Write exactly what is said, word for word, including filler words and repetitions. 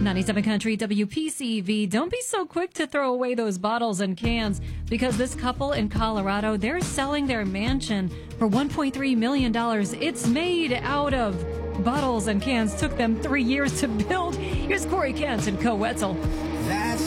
ninety-seven Country W P C V. Don't be so quick to throw away those bottles and cans, because this couple in Colorado, they're selling their mansion for one point three million dollars. It's made out of bottles and cans. Took them three years to build. Here's Corey Kent and Co. Wetzel. That's